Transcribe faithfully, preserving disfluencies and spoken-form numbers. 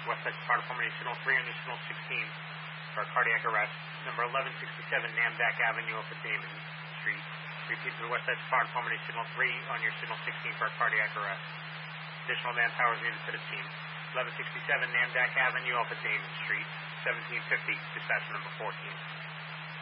Westside Fire Department, signal three on your signal sixteen for a cardiac arrest. Number eleven sixty-seven Namdak Avenue up at Damon Street. Repeat to the Westside Fire Department, signal three on your signal sixteen for a cardiac arrest. Additional manpower is needed to the scene. eleven sixty-seven Namdak Avenue up at Damon Street. seventeen fifty, dispatcher number fourteen.